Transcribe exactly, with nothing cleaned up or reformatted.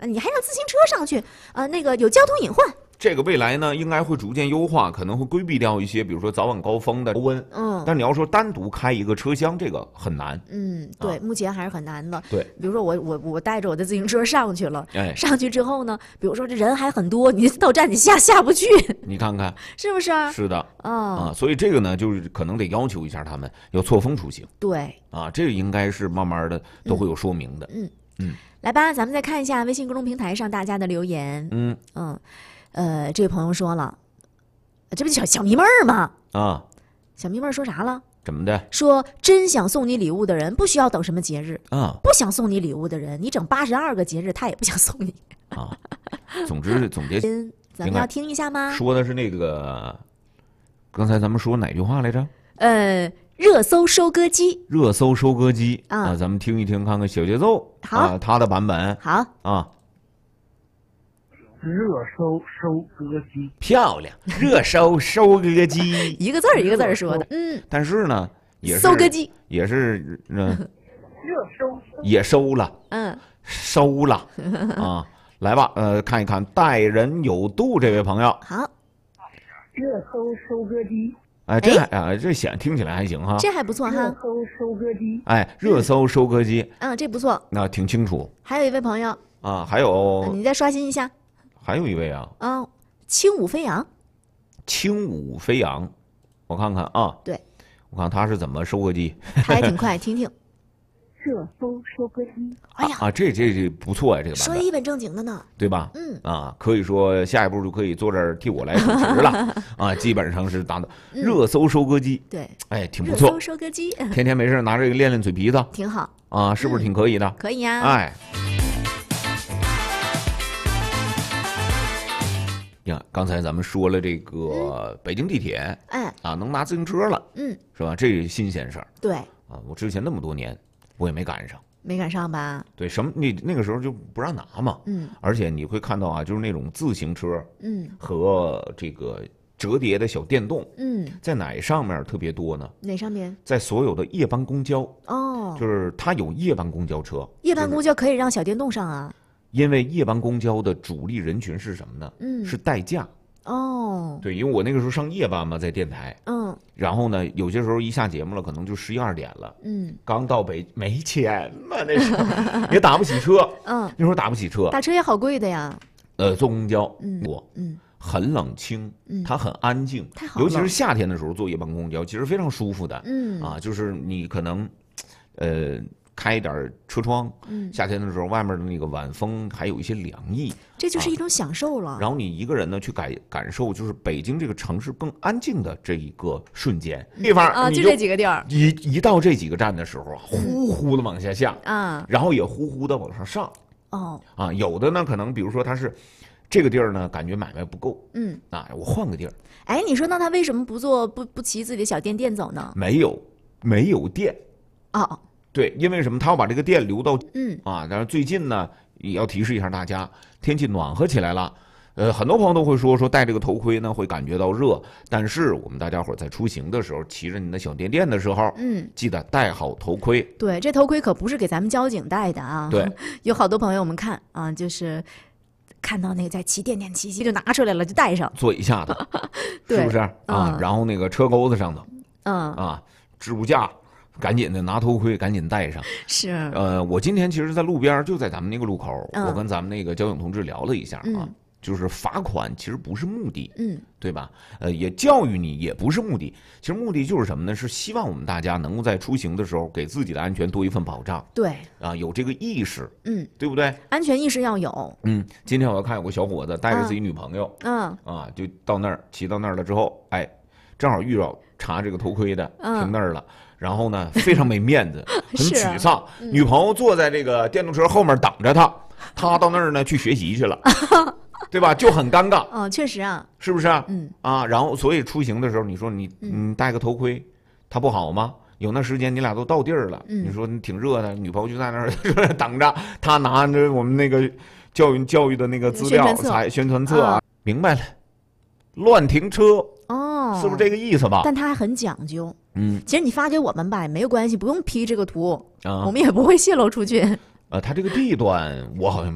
啊，你还让自行车上去啊，那个有交通隐患。 这个未来呢，应该会逐渐优化，可能会规避掉一些，比如说早晚高峰的高温。 嗯， 但你要说单独开一个车厢，这个很难。 嗯，对，啊、目前还是很难的。 对， 比如说我我我带着我的自行车上去了， 哎， 上去之后呢，比如说这人还很多，你到站你下下不去。 你看看， 是不是？ 是的， 啊、 哦、啊，所以这个呢，就是可能得要求一下他们要错峰出行。 对， 啊，这个应该是慢慢的都会有说明的。 嗯 嗯, 嗯， 来吧，咱们再看一下微信公众平台上大家的留言。 嗯嗯。呃，这位朋友说了，这不小小迷妹儿吗？ 啊， 小迷妹儿说啥了？ 怎么的？ 说真想送你礼物的人，不需要等什么节日啊； 不想送你礼物的人，你整八十二个节日，他也不想送你啊。总之，总结， 咱们要听一下吗？ 说的是那个，刚才咱们说哪句话来着？ 呃，热搜收割机， 热搜收割机啊, 啊，咱们听一听，看看小节奏， 好， 啊，他的版本， 好啊。 热搜收割机， 漂亮！热搜收割机， 一个字儿一个字儿说的，嗯。 但是呢，也是收割机， 也是嗯， 热搜也收了， 嗯， 收了啊！来吧，呃，看一看待人有度这位朋友。 好， 热搜收割机， 哎，这还啊，这显听起来还行哈， 这还不错哈。 热搜收割机， 哎，热搜收割机， 嗯，这不错， 那挺清楚。 还有一位朋友啊，还有你再刷新一下。 还有一位啊， 啊、哦，轻舞飞扬， 轻舞飞扬，我看看啊， 对， 我看他是怎么收割机， 还挺快，听听。 热搜收割机， 哎呀， 啊，这这这不错呀，这个版本说一本正经的呢， 对吧？ 嗯， 啊，可以说下一步就可以坐这儿替我来主持了啊，基本上是达到热搜收割机， 对， 哎，挺不错。 热搜收割机， 天天没事拿这个练练嘴皮子， 挺好啊，是不是挺可以的？ 可以呀， 哎。呀，刚才咱们说了这个北京地铁， 哎， 啊，能拿自行车了， 嗯， 是吧？这是新鲜事儿。 对， 啊，我之前那么多年，我也没赶上， 没赶上吧？ 对，什么那那个时候就不让拿嘛， 嗯， 而且你会看到啊，就是那种自行车， 嗯， 和这个折叠的小电动， 嗯， 在哪上面特别多呢？ 哪上面？ 在所有的夜班公交， 哦， 就是它有夜班公交车， 夜班公交可以让小电动上啊。 因为夜班公交的主力人群是什么呢？ 嗯， 是代驾。 哦， 对，因为我那个时候上夜班嘛，在电台， 嗯， 然后呢，有些时候一下节目了，可能就十一二点了， 嗯， 刚到北没钱嘛，那时候也打不起车， 嗯， 那时候打不起车， 打车也好贵的呀。 呃，坐公交， 嗯， 我， 嗯， 很冷清， 嗯， 它很安静， 太好了， 尤其是夏天的时候坐夜班公交，其实非常舒服的， 嗯， 啊，就是你可能，呃。开一点车窗， 嗯， 夏天的时候外面的那个晚风还有一些凉意， 这就是一种享受了。 啊、然后你一个人呢去感感受，就是北京这个城市更安静的这一个瞬间。地方啊，就这几个地儿， 一一到这几个站的时候，呼呼的往下下啊， 然后也呼呼的往上上。 哦， 啊，有的呢可能比如说它是这个地儿呢感觉买卖不够， 嗯， 啊，我换个地儿。 哎，你说那他为什么不坐不不骑自己的小电电走呢？ 没有，没有电。 哦。 对，因为什么？他要把这个电留到嗯啊，但是最近呢，也要提示一下大家，天气暖和起来了，呃，很多朋友都会说说戴这个头盔呢会感觉到热，但是我们大家伙在出行的时候，骑着你的小电电的时候， 嗯， 记得戴好头盔。 对，这头盔可不是给咱们交警戴的啊。 对， 有好多朋友我们看啊，就是看到那个在骑电电骑骑就拿出来了就戴上， 坐一下子， 对是不是啊？ 嗯、 然后那个车钩子上头， 嗯啊，置物架。赶紧的拿头盔，赶紧戴上。 是， 呃，我今天其实，在路边就在咱们那个路口， 嗯、 我跟咱们那个交警同志聊了一下啊， 嗯、 就是罚款其实不是目的， 嗯， 对吧？呃，也教育你也不是目的，其实目的就是什么呢？是希望我们大家能够在出行的时候给自己的安全多一份保障。 对， 啊，有这个意识， 嗯， 对不对？ 安全意识要有。 嗯，今天我看有个小伙子带着自己女朋友， 嗯， 啊，就到那儿骑到那儿了之后，哎，正好遇到查这个头盔的， 嗯、 停那儿了。然后呢，非常没面子，很沮丧。 啊嗯、 女朋友坐在这个电动车后面等着他，他到那儿呢去学习去了，对吧？就很尴尬。 哦，确实啊， 是不是啊？ 嗯啊，然后所以出行的时候，你说你你戴个头盔，它不好吗？有那时间你俩都到地儿了， 嗯、 你说你挺热的，女朋友就在那儿等着，他拿着我们那个教育教育的那个资料才宣传册啊， 啊明白了，乱停车。 哦， 是不是这个意思吧？ 但他还很讲究。 嗯， 其实你发给我们吧也没有关系，不用 P 这个图， 啊， 我们也不会泄露出去。 呃，他这个地段我好像没